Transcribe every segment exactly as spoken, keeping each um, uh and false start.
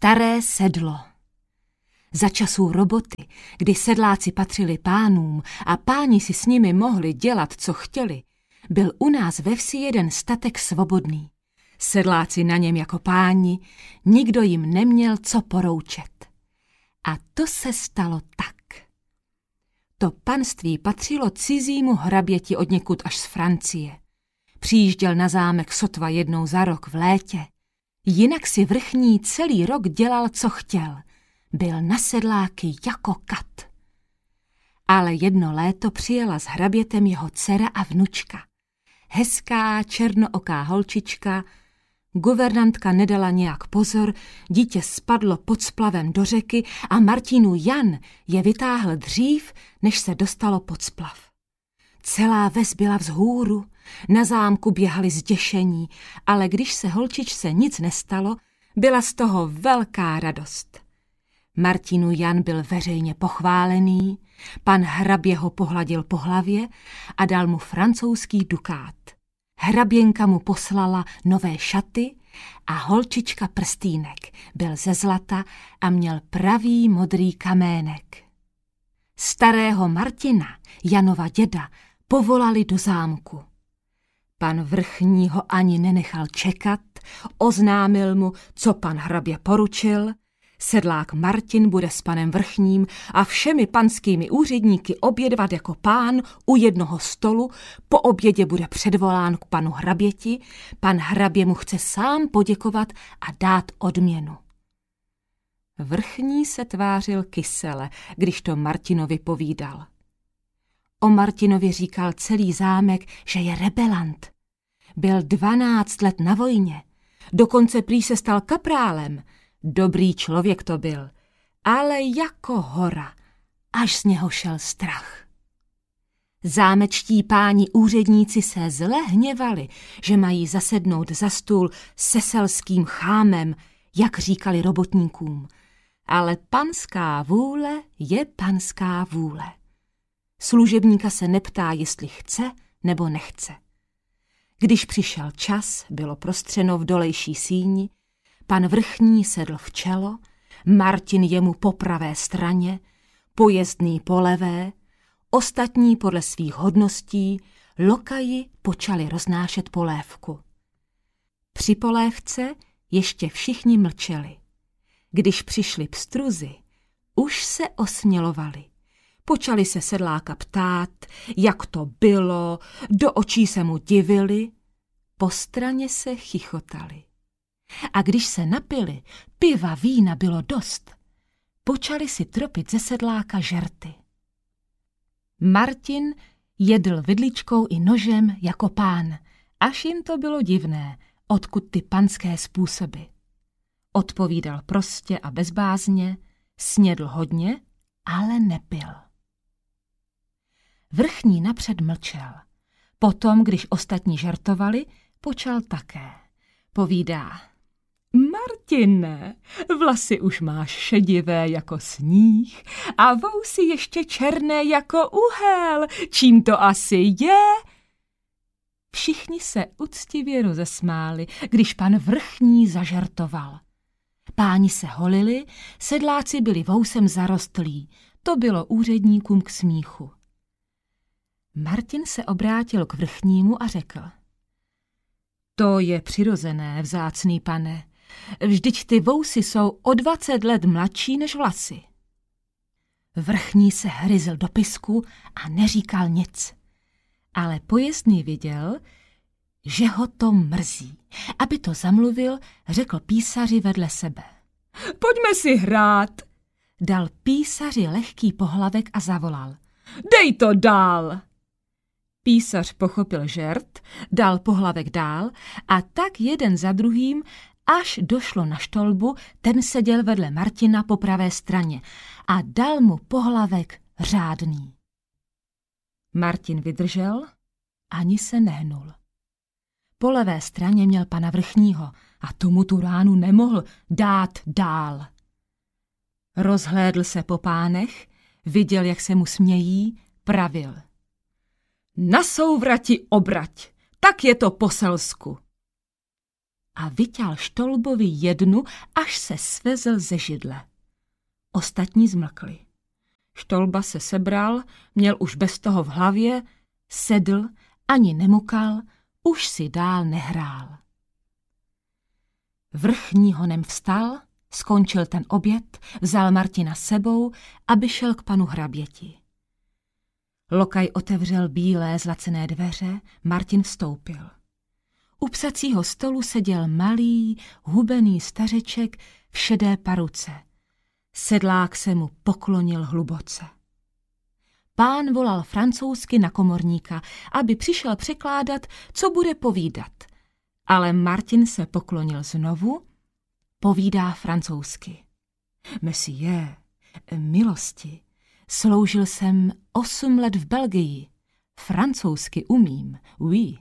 Staré sedlo. Za časů roboty, kdy sedláci patřili pánům a páni si s nimi mohli dělat, co chtěli, byl u nás ve vsi jeden statek svobodný. Sedláci na něm jako páni, nikdo jim neměl co poroučet. A to se stalo tak. To panství patřilo cizímu hraběti odněkud až z Francie. Přijížděl na zámek sotva jednou za rok v létě. Jinak si vrchní celý rok dělal, co chtěl. Byl na sedláky jako kat. Ale jedno léto přijela s hrabětem jeho dcera a vnučka. Hezká černooká holčička, guvernantka nedala nějak pozor, dítě spadlo pod splavem do řeky a Martinů Jan je vytáhl dřív, než se dostalo pod splav. Celá ves byla vzhůru, na zámku běhali zděšení, ale když se holčičce nic nestalo, byla z toho velká radost. Martinů Jan byl veřejně pochválený, pan hrabě ho pohladil po hlavě a dal mu francouzský dukát. Hraběnka mu poslala nové šaty a holčička prstýnek, byl ze zlata a měl pravý modrý kamének. Starého Martina, Janova děda, povolali do zámku. Pan vrchní ho ani nenechal čekat, oznámil mu, co pan hrabě poručil. Sedlák Martin bude s panem vrchním a všemi panskými úředníky obědvat jako pán u jednoho stolu, po obědě bude předvolán k panu hraběti, pan hrabě mu chce sám poděkovat a dát odměnu. Vrchní se tvářil kysele, když to Martinovi povídal. O Martinovi říkal celý zámek, že je rebelant. Byl dvanáct let na vojně, dokonce prý se stal kaprálem. Dobrý člověk to byl, ale jako hora, až z něho šel strach. Zámečtí páni úředníci se zle hněvali, že mají zasednout za stůl se selským chámem, jak říkali robotníkům, ale panská vůle je panská vůle. Služebníka se neptá, jestli chce nebo nechce. Když přišel čas, bylo prostřeno v dolejší síni, pan vrchní sedl v čelo, Martin jemu po pravé straně, pojezdný po levé, ostatní podle svých hodností lokaji počali roznášet polévku. Při polévce ještě všichni mlčeli. Když přišli pstruzy, už se osmělovali. Počali se sedláka ptát, jak to bylo, do očí se mu divili, po straně se chichotali. A když se napili, piva, vína bylo dost, počali si tropit ze sedláka žerty. Martin jedl vidličkou i nožem jako pán, až jim to bylo divné, odkud ty panské způsoby. Odpovídal prostě a bezbázně, snědl hodně, ale nepil. Vrchní napřed mlčel. Potom, když ostatní žertovali, počal také. Povídá: Martine, vlasy už máš šedivé jako sníh a vousy ještě černé jako uhel. Čím to asi je? Všichni se uctivě rozesmáli, když pan vrchní zažertoval. Páni se holili, sedláci byli vousem zarostlí. To bylo úředníkům k smíchu. Martin se obrátil k vrchnímu a řekl: To je přirozené, vzácný pane. Vždyť ty vousy jsou o dvacet let mladší než vlasy. Vrchní se hryzl do pisku a neříkal nic. Ale pojezdný viděl, že ho to mrzí. Aby to zamluvil, řekl písaři vedle sebe: Pojďme si hrát. Dal písaři lehký pohlavek a zavolal: Dej to dál. Písař pochopil žert, dal pohlavek dál a tak jeden za druhým, až došlo na štolbu, ten seděl vedle Martina po pravé straně a dal mu pohlavek řádný. Martin vydržel, ani se nehnul. Po levé straně měl pana vrchního a tomu tu ránu nemohl dát dál. Rozhlédl se po pánech, viděl, jak se mu smějí, pravil: Na souvrati obrať, tak je to po selsku. a vyťal Štolbovi jednu, až se svezl ze židle. Ostatní zmlkli. Štolba se sebral, měl už bez toho v hlavě, sedl, ani nemukal, už si dál nehrál. Vrchní honem vstal, skončil ten oběd, vzal Martina sebou, aby šel k panu hraběti. Lokaj otevřel bílé zlacené dveře, Martin vstoupil. U psacího stolu seděl malý, hubený stařeček v šedé paruce. Sedlák se mu poklonil hluboce. Pán volal francouzsky na komorníka, aby přišel překládat, co bude povídat. Ale Martin se poklonil znovu, povídá francouzsky. Monsieur, milosti, sloužil jsem osm let v Belgii. Francouzsky umím, oui.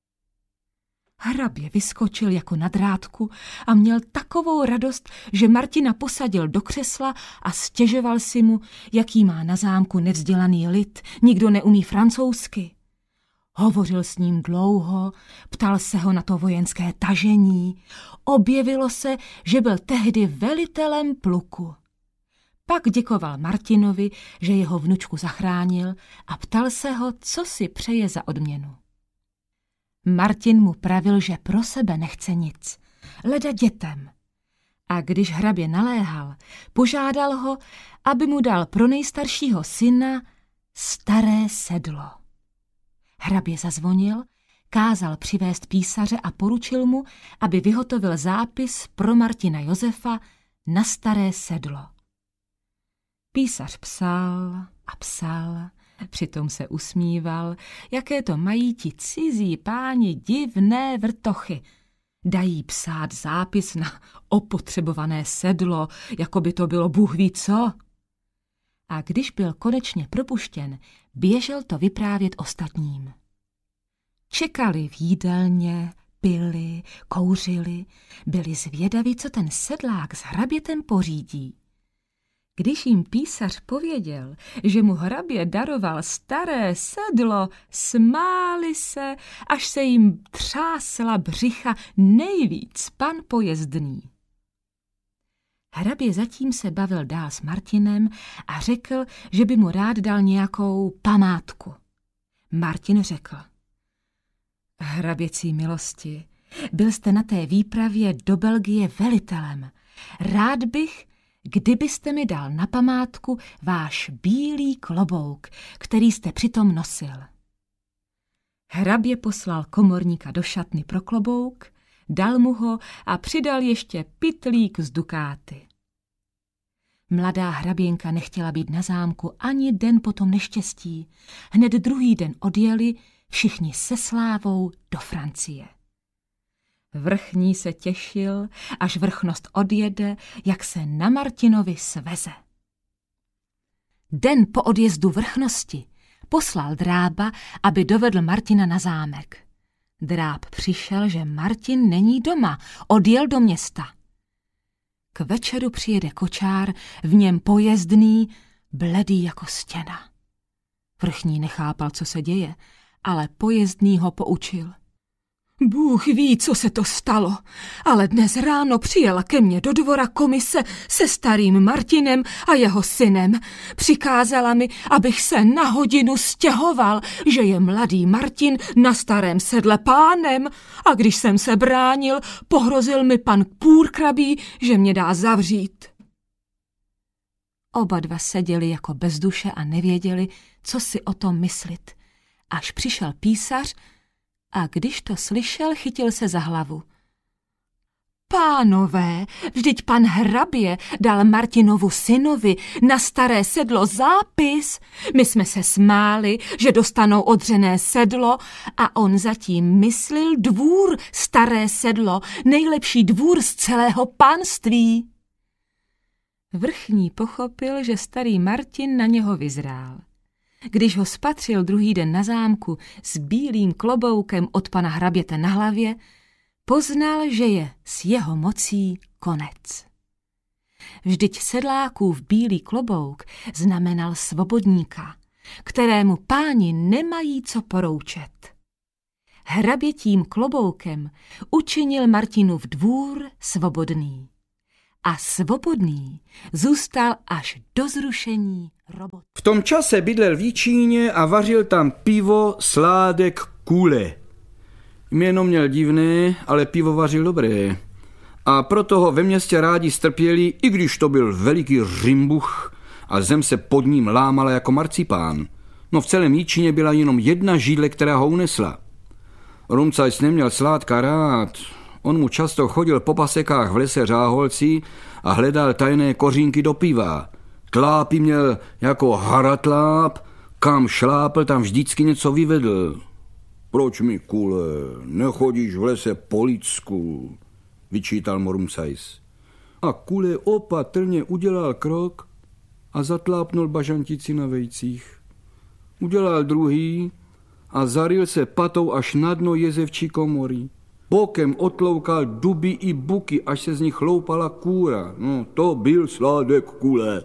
Hrabě vyskočil jako na drátku a měl takovou radost, že Martina posadil do křesla a stěžoval si mu, jaký má na zámku nevzdělaný lid, nikdo neumí francouzsky. Hovořil s ním dlouho, ptal se ho na to vojenské tažení, objevilo se, že byl tehdy velitelem pluku. Pak děkoval Martinovi, že jeho vnučku zachránil a ptal se ho, co si přeje za odměnu. Martin mu pravil, že pro sebe nechce nic, leda dětem. A když hrabě naléhal, požádal ho, aby mu dal pro nejstaršího syna staré sedlo. Hrabě zazvonil, kázal přivést písaře a poručil mu, aby vyhotovil zápis pro Martina Josefa na staré sedlo. Písař psal a psal, přitom se usmíval, jaké to mají ti cizí páni divné vrtochy. Dají psát zápis na opotřebované sedlo, jako by to bylo Bůh ví co. A když byl konečně propuštěn, běžel to vyprávět ostatním. Čekali v jídelně, pili, kouřili, byli zvědaví, co ten sedlák s hrabětem pořídí. Když jim písař pověděl, že mu hrabě daroval staré sedlo, smáli se, až se jim třásla břicha nejvíc pan Pojezdný. Hrabě zatím se bavil dál s Martinem a řekl, že by mu rád dal nějakou památku. Martin řekl: Hraběcí milosti, byl jste na té výpravě do Belgie velitelem. Rád bych, kdybyste mi dal na památku váš bílý klobouk, který jste přitom nosil. Hrabě poslal komorníka do šatny pro klobouk, dal mu ho a přidal ještě pytlík z dukáty. Mladá hraběnka nechtěla být na zámku ani den po tom neštěstí. Hned druhý den odjeli všichni se slávou do Francie. Vrchní se těšil, až vrchnost odjede, jak se na Martinovi sveze. Den po odjezdu vrchnosti poslal drába, aby dovedl Martina na zámek. Dráb přišel, že Martin není doma, odjel do města. K večeru přijede kočár, v něm Pojezdný, bledý jako stěna. Vrchní nechápal, co se děje, ale Pojezdný ho poučil. Bůh ví, co se to stalo, ale dnes ráno přijela ke mně do dvora komise se starým Martinem a jeho synem. Přikázala mi, abych se na hodinu stěhoval, že je mladý Martin na starém sedle pánem, a když jsem se bránil, pohrozil mi pan půrkrabí, že mě dá zavřít. Oba dva seděli jako bez duše a nevěděli, co si o tom myslit. Až přišel písař, a když to slyšel, chytil se za hlavu. Pánové, vždyť pan hrabě dal Martinovu synovi na staré sedlo zápis. My jsme se smáli, že dostanou odřené sedlo, a on zatím myslil dvůr staré sedlo, nejlepší dvůr z celého panství. Vrchní pochopil, že starý Martin na něho vyzrál. Když ho spatřil druhý den na zámku s bílým kloboukem od pana hraběte na hlavě, poznal, že je s jeho mocí konec. Vždyť sedlákův bílý klobouk znamenal svobodníka, kterému páni nemají co poroučet. hrabětím kloboukem učinil Martinův dvůr svobodný. A svobodný zůstal až do zrušení robot. V tom čase bydlel v Jičíně a vařil tam pivo Sládek Kule. Jméno měl divné, ale pivo vařil dobré. A proto ho ve městě rádi strpěli, i když to byl veliký řimbuch a zem se pod ním lámala jako marcipán. No v celém Jičíně byla jenom jedna židle, která ho unesla. Rumcajs neměl Sládka rád. On mu často chodil po pasekách v lese Řáholci a hledal tajné kořínky do piva. Tlápy měl jako haratláp, kam šlápl, tam vždycky něco vyvedl. Proč mi, Kule, nechodíš v lese po lidsku, vyčítal mu Rumcajs. A Kule opatrně udělal krok a zatlápnul bažantici na vejcích. Udělal druhý a zaril se patou až na dno jezevčí komory. Bokem otloukal duby i buky, až se z nich chloupala kůra. No, to byl Sládek Kule.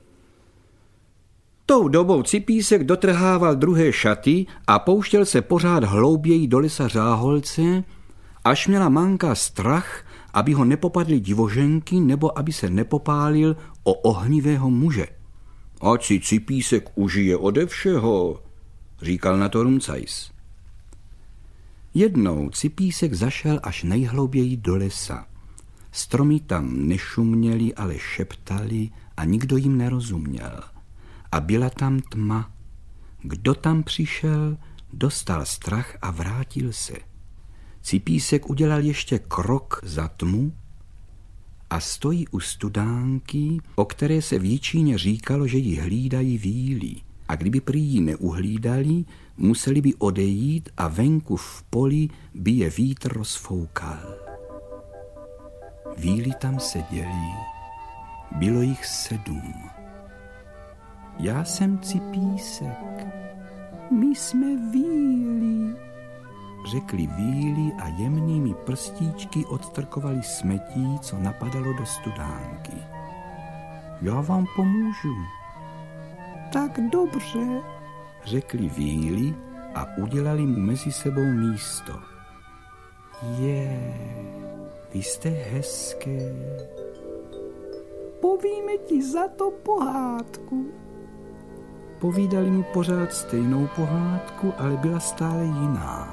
Tou dobou Cipísek dotrhával druhé šaty a pouštěl se pořád hlouběji do lesa Řáholce, až měla manka strach, aby ho nepopadly divoženky nebo aby se nepopálil o ohnivého muže. Ať si Cipísek užije ode všeho, říkal na to Rumcajs. Jednou Cipísek zašel až nejhlouběji do lesa. Stromy tam nešuměly, ale šeptali a nikdo jim nerozuměl. A byla tam tma. Kdo tam přišel, dostal strach a vrátil se. Cipísek udělal ještě krok za tmu a stojí u studánky, o které se v Jičíně říkalo, že ji hlídají víly. A kdyby prý ji neuhlídali, museli by odejít a venku v poli by je vítr rozfoukal. Víly tam seděli, bylo jich sedm. Já jsem Cipísek, my jsme víly, řekli víly a jemnými prstíčky odtrkovali smetí, co napadalo do studánky. Já vám pomůžu. Tak dobře, řekli víly a udělali mu mezi sebou místo. Je, vy jste hezké. Povíme ti za to pohádku. Povídali mu pořád stejnou pohádku, ale byla stále jiná.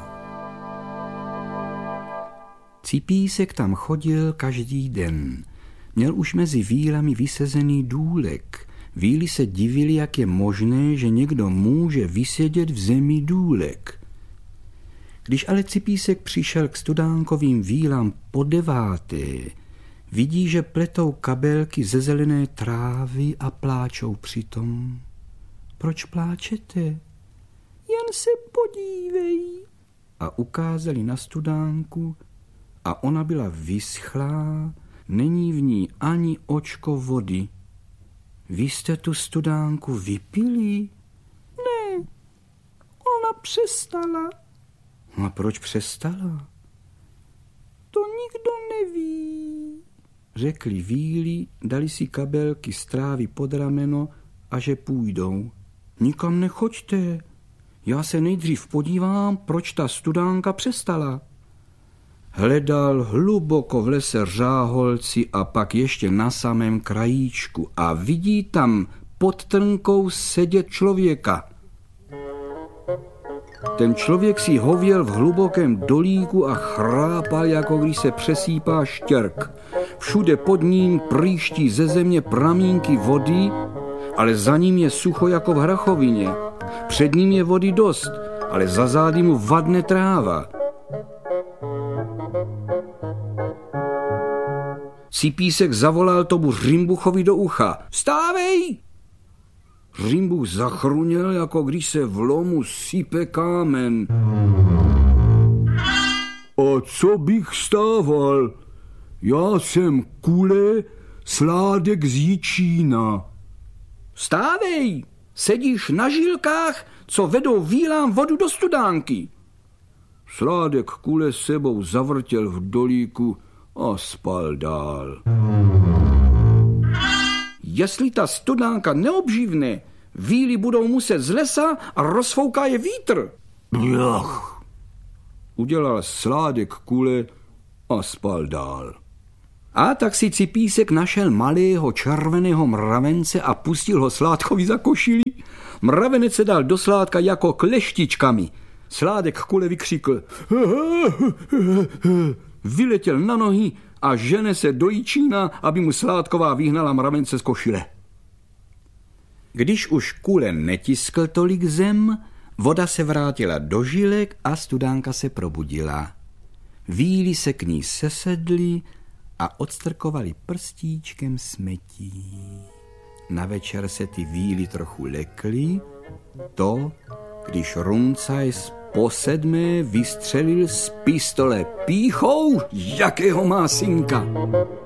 Cipísek tam chodil každý den. Měl už mezi vílami vysezený důlek. Víly se divili, jak je možné, že někdo může vysedět v zemi důlek. Když ale Cipísek přišel k studánkovým vílám po deváté, vidí, že pletou kabelky ze zelené trávy a pláčou přitom. Proč pláčete? Jen se podívej. A ukázali na studánku a ona byla vyschlá, není v ní ani očko vody. Vy jste tu studánku vypili? Ne, ona přestala. No a proč přestala? To nikdo neví, řekli víly, dali si kabelky z trávy pod rameno a že půjdou. Nikam nechoďte, já se nejdřív podívám, proč ta studánka přestala. Hledal hluboko v lese Řáholci a pak ještě na samém krajíčku a vidí tam pod trnkou sedět člověka. Ten člověk si hověl v hlubokém dolíku a chrápal, jako když se přesýpá štěrk. Všude pod ním prýští ze země pramínky vody, ale za ním je sucho jako v hrachovině. Před ním je vody dost, ale za zády mu vadne tráva. Cipísek zavolal tomu Řimbuchovi do ucha. Vstávej! Řimbuch zachruněl, jako když se v lomu sype kámen. A co bych vstával? Já jsem Kule, Sládek z Jičína. Vstávej! Sedíš na žilkách, co vedou vílám vodu do studánky. Sládek Kule s sebou zavrtěl v dolíku a spal dál. Jestli ta studánka neobživne, víly budou muset z lesa a rozfouká je vítr. Jach. udělal sládek kule a spal dál. A tak si Cipísek našel malého červeného mravence a pustil ho Sládkovi za košili. Mravenec se dal do Sládka jako kleštičkami. Sládek kule vykřikl. Vyletěl na nohy a žene se do Jičína, aby mu Sládková vyhnala mravence z košile. Když už kule netiskl tolik zem, voda se vrátila do žilek a studánka se probudila. Víly se k ní sesedly a odstrkovali prstíčkem smetí. Na večer se ty víly trochu lekly, to, když Runcajs po sedmé vystřelil z pistole pýchou, jakého má synka.